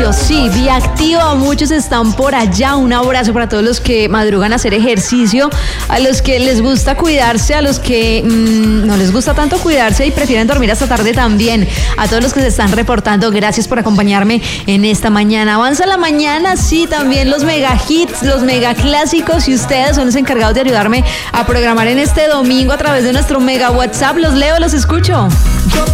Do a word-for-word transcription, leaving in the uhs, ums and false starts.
ejercicio. Sí, Vía Activa, muchos están por allá. Un abrazo para todos los que madrugan a hacer ejercicio, a los que les gusta cuidarse, a los que mmm, no les gusta tanto cuidarse y prefieren dormir hasta tarde también. A todos los que se están reportando, gracias por acompañarme en esta mañana. Avanza la mañana, sí, también los mega hits, los mega clásicos, y ustedes son los encargados de ayudarme a programar en este domingo a través de nuestro mega WhatsApp. Los leo, los escucho.